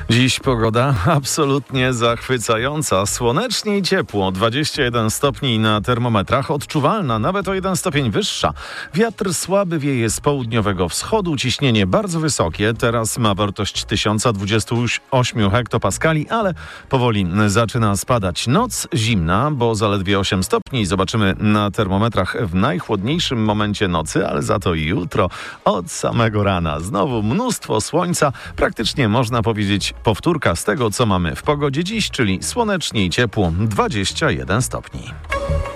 Dziś pogoda absolutnie zachwycająca. Słonecznie i ciepło. 21 stopni na termometrach. Odczuwalna nawet o 1 stopień wyższa. Wiatr słaby wieje z południowego wschodu. Ciśnienie bardzo wysokie. Teraz ma wartość 1028 hektopaskali, ale powoli zaczyna spadać. Noc zimna, bo zaledwie 8 stopni. Zobaczymy na termometrach w najchłodniejszym momencie nocy, ale za to jutro od samego rana. Znowu mnóstwo słońca. Praktycznie można powiedzieć powtórka z tego, co mamy w pogodzie dziś, czyli słonecznie i ciepło, 21 stopni.